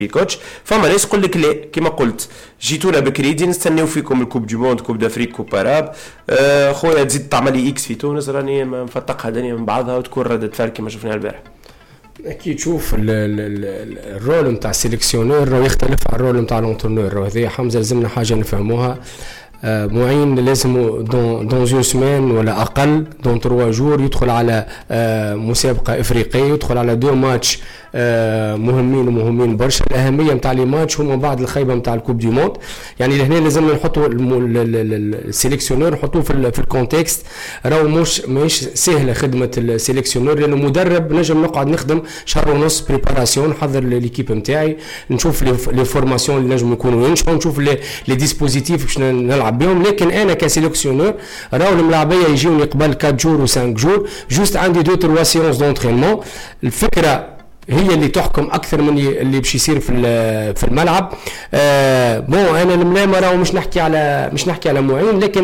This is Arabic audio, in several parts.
كوتش. فما ناس يقول لك لا كما قلت جيتونا بكري دي نستناو فيكم الكوب دي موند كوب دافريك كوب اراب خويا تزيد تعمل لي اكس في تونس راني مفتقها دنيا من بعضها وتكون ردة فعل كما شفناها البارح. اكيد شوف الرول نتاع السيليكسيونور راه يختلف عن الرول نتاع الانترنور. راه هذه حمزه لازمنا حاجه نفهموها. معين لازم دون اون سمان ولا اقل دون 3 جور يدخل على مسابقه افريقيه، يدخل على 2 ماتش مهمين برشا. الاهميه نتاع لي ماتش هما بعد الخيبه نتاع الكوب دي موند. يعني لهنا لازم نحطوا السيليكسيونور نحطوه في الكونتكست. راهو مش سهله خدمه السيليكسيونور، لانه مدرب نجم نقعد نخدم شهر ونص بريباراسيون، نحضر ليكيب نتاعي، نشوف لي فورماسيون اللي نجم يكونوا ينجحوا، نشوف لي ديسبوزيتيف باش نلعب بهم. لكن انا كسيليكسيونور راهو الملاعبيه يجيوني قبل 4 جور و5 جور، جوست عندي 2-3 سيونس دونترينمون. الفكره هي اللي تحكم اكثر من اللي باش يصير في الملعب. بون انا الملامه راهو مش نحكي على معين، لكن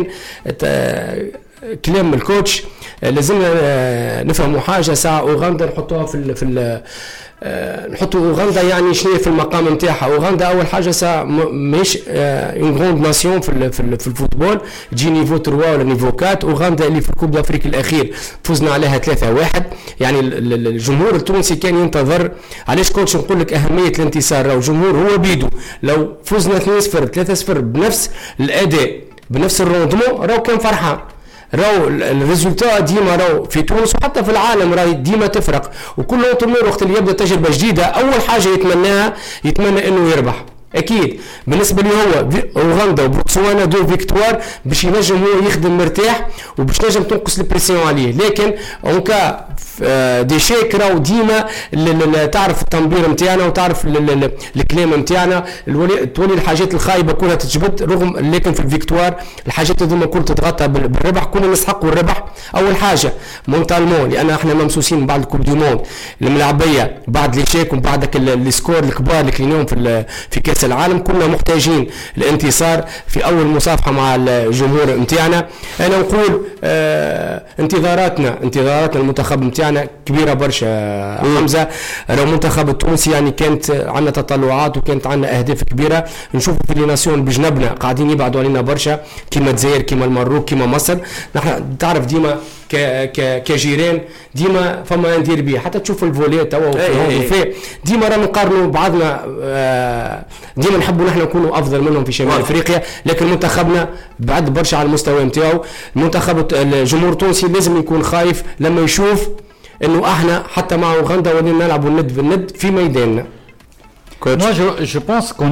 كلام الكوتش لازمنا نفهموا حاجه. ساعه اوغندا نحطوها في نحطوا اوغندا يعني شنو في المقام نتاعها. اوغندا اول حاجه مش اون غروند ناسيون في الفوتبول، تجي نيفو 3 ولا نيفو 4. اوغندا اللي في الكوب دافريك الاخير فزنا عليها 3-1. يعني الجمهور التونسي كان ينتظر. علاش كنتش نقول لك اهميه الانتصار؟ راهو الجمهور هو بيدو لو فزنا 2-0 3-0 بنفس الاداء بنفس الروندمون راهو كان فرحان. راهو الريزولتا ديما راهو في تونس وحتى في العالم راهي ديما تفرق. وكل انترنور وقت اللي يبدا تجربه جديده اول حاجه يتمنى انه يربح. اكيد بالنسبه لي هو اوغندا وبوتسوانا 2 فيكتوار باش ينجم هو يخدم مرتاح وباش نجم تنقص البريسيون عليه. لكن اونكا دي شيك راهو ديما تعرف التنبير نتاعنا وتعرف الكلام نتاعنا تولي الحاجات الخايبه كلها تتجبد رغم. لكن في الفيكتوار الحاجات هذوما كلها تتغطى بالربح. كلنا نسحقوا الربح اول حاجه مونتالمون، لان احنا ممسوسين بعد الكوب دي موند الملاعبيه بعد لي شيك وبعد السكور الكبار اللي كليناهم في كاس العالم. كنا محتاجين الانتصار في اول مصافحه مع الجمهور نتاعنا. انا نقول انتظاراتنا المنتخب نتاعنا كبيره برشا حمزه. لو المنتخب التونسي يعني كانت عندنا تطلعات وكانت عندنا اهداف كبيره. نشوفوا في لي ناسيون بجنبنا قاعدين يبعدوا علينا برشا كيما الجزائر كيما المغرب كيما مصر. نحن تعرف ديما كجيران ديما فما ندير بيه. حتى تشوف الفولي توا وفي ديما رانا نقارنوا بعضنا. ديما نحبوا نحن نكونوا افضل منهم في شمال افريقيا. لكن منتخبنا بعد برشا على المستوى نتاعو. المنتخب الجمهور التونسي لازم يكون خايف لما يشوف انه احنا حتى مع اوغندا ولينا نلعبوا الند بالند في ميداننا. Moi je pense qu'on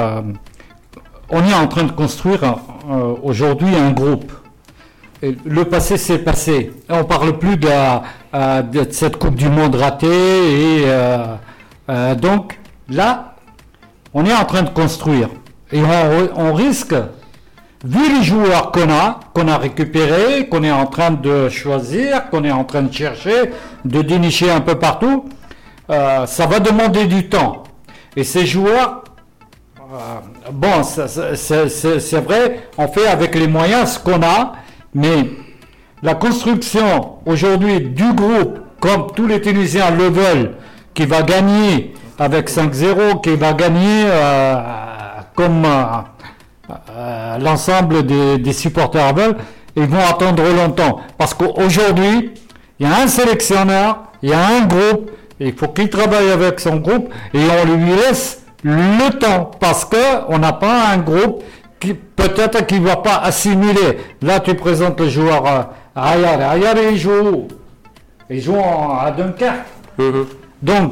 est en train de construire aujourd'hui un groupe. Le passé c'est passé. On parle plus de cette Coupe du Monde ratée et donc là on est en train de construire et on risque, vu les joueurs qu'on a récupérés, qu'on est en train de choisir, qu'on est en train de chercher, de dénicher un peu partout, ça va demander du temps. Et ces joueurs, bon, c'est vrai, on fait avec les moyens ce qu'on a, mais la construction aujourd'hui du groupe, comme tous les Tunisiens le veulent, qui va gagner avec 5-0, qui va gagner comme l'ensemble des supporters veulent, ils vont attendre longtemps. Parce qu'aujourd'hui, il y a un sélectionneur, il y a un groupe, il faut qu'il travaille avec son groupe et on lui laisse le temps parce qu'on n'a pas un groupe qui peut-être qu'il ne va pas assimiler. Là, tu présentes le joueur Ayar, il joue à Dunkerque. Donc,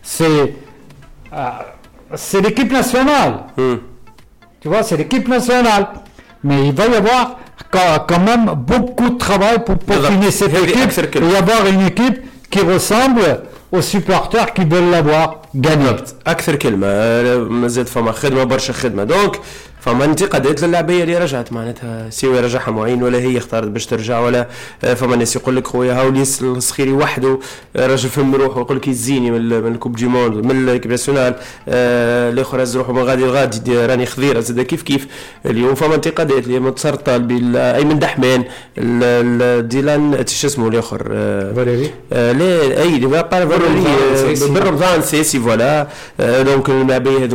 c'est l'équipe nationale. Tu vois, c'est l'équipe nationale. Mais il va y avoir quand même beaucoup de travail pour peaufiner cette équipe et y avoir une équipe qui ressemble aux supporters qui veulent l'avoir gagné. أكثر كلمة مازال فما خدمة برشا خدمة. دونك فما انتقادات للاعبيه اللي رجعت معناتها سواء رجعها معين ولا هي اختارت باش ترجع ولا فما ناس يقول لك خويا هاو ليس الصخيري وحده رجل فم روحه يقول لك يزيني من الكوب دي موند من الكيب ناسيونال الاخر هز روحه من غادي لغادي راني خضيره زاد كيف اليوم فما انتقادات اللي متصرطه ايمن دحمان ديلان شو اسمه الاخر فاليري لا اي اللي قال فاليري بالرمضان سيسي فوالا دونك اللاعبيه